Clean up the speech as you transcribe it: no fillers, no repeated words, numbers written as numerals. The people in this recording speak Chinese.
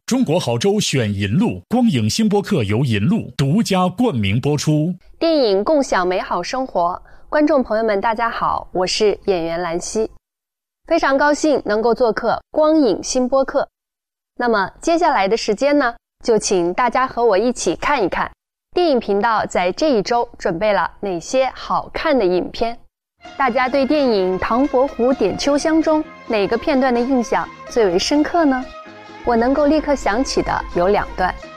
中国好州选银路，光影新播客由银路独家冠名播出。 电影共享美好生活，观众朋友们大家好，我是演员兰溪，非常高兴能够做客光影新播客。那么接下来的时间呢，就请大家和我一起看一看电影频道在这一周准备了哪些好看的影片。大家对电影《唐伯虎点秋香》中哪个片段的印象最为深刻呢？我能够立刻想起的有2段。